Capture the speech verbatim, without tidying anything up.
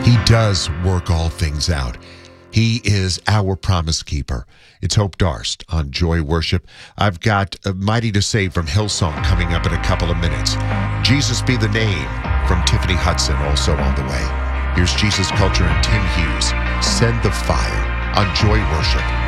He does work all things out. He is our promise keeper. It's Hope Darst on Joy Worship. I've got a Mighty to Save from Hillsong coming up in a couple of minutes. Jesus Be the Name from Tiffany Hudson also on the way. Here's Jesus Culture and Tim Hughes. Send the Fire on Joy Worship.